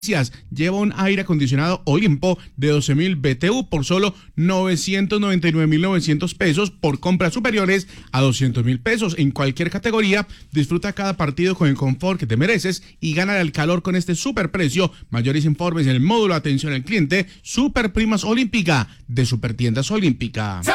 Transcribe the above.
Lleva un aire acondicionado Olimpo de 12.000 BTU por solo 999.900 pesos por compras superiores a 200.000 pesos. En cualquier categoría, disfruta cada partido con el confort que te mereces y gana el calor con este superprecio. Mayores informes en el módulo Atención al Cliente Super Primas Olímpica de Supertiendas Olímpica.